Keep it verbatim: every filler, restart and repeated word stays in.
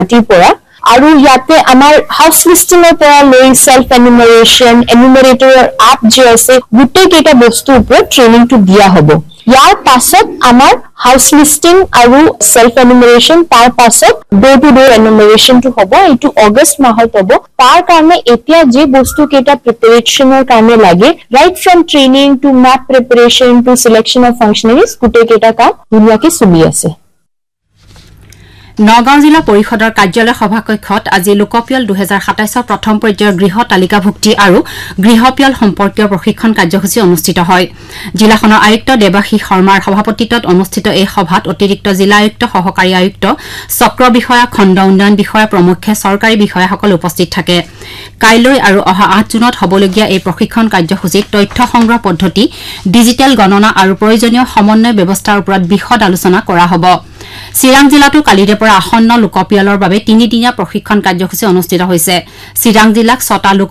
পৰা আৰু ইয়াতে আমাৰ হাউস লিষ্টিঙৰ পৰা লৈ সেলফ এনুমাৰেশন এনুমাৰেটৰ এপ যে আছে গোটেই কেইটা বস্তুৰ ওপৰত ট্ৰেইনিংটো দিয়া হ'ব ইয়াৰ পাছত আমাৰ হাউস লিষ্টিং আৰু সেলফ এনুমাৰেশন তাৰ পাছত ডোৰ টু ডোৰ এনুমাৰেশনটো হ'ব এইটো আগষ্ট মাহত হ'ব তাৰ কাৰণে এতিয়া যে বস্তু কেইটা প্ৰিপাৰেচনৰ কাৰণে লাগে right from training two map preparation two selection of ফাংশনাৰিজ গোটেই কেইটা কাম ধুনীয়াকে চলি আছে নগাঁও জিলা পৰিষদৰ কাৰ্যালয় সভাকক্ষত আজি লোকপিয়ল দুই হাজাৰ সাতাইশ ৰ প্ৰথম পৰ্যায়ৰ গৃহ তালিকাভুক্তি আৰু গৃহপিয়ল সম্পৰ্কীয় প্ৰশিক্ষণ কাৰ্যসূচী অনুষ্ঠিত হয় জিলাখনৰ আয়ুক্ত দেৱাশীষ শৰ্মাৰ সভাপতিত্বত অনুষ্ঠিত এই সভাত অতিৰিক্ত জিলা আয়ুক্ত সহকাৰী আয়ুক্ত চক্ৰ বিষয়া খণ্ড উন্নয়ন বিষয়া প্ৰমুখ্যে চৰকাৰী বিষয়াসকল উপস্থিত থাকে কাইলৈ আৰু অহা আঠ জুনত হ'বলগীয়া এই প্ৰশিক্ষণ কাৰ্যসূচীত তথ্য সংগ্ৰহ পদ্ধতি ডিজিটেল গণনা আৰু প্ৰয়োজনীয় সমন্বয় ব্যৱস্থাৰ ওপৰত বিশদ আলোচনা কৰা হ'ব চিৰাং জিলাতো কালিৰে পৰা আসন্ন লোকপিয়লৰ বাবে তিনিদিনীয়া প্ৰশিক্ষণ কাৰ্যসূচী অনুষ্ঠিত হৈছে চিৰাং জিলাক ছটা লোক